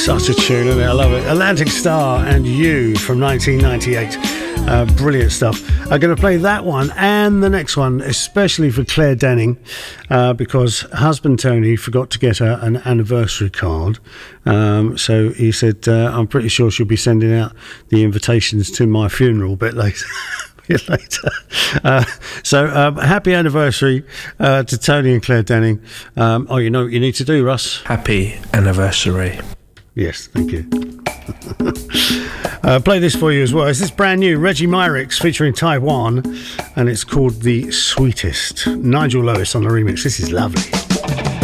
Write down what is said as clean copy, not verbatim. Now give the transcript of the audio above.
Such a tune, isn't it? I love it. Atlantic Star and You from 1998. Brilliant stuff. I'm going to play that one and the next one, especially for Claire Denning, because husband Tony forgot to get her an anniversary card. So he said, I'm pretty sure she'll be sending out the invitations to my funeral a bit later. So happy anniversary to Tony and Claire Denning. Oh, you know what you need to do, Russ? Happy anniversary. Yes, thank you. Play this for you as well. This is brand new, Reggie Myrix featuring Taiwan, and it's called The Sweetest. Nigel Lewis on the remix. This is lovely.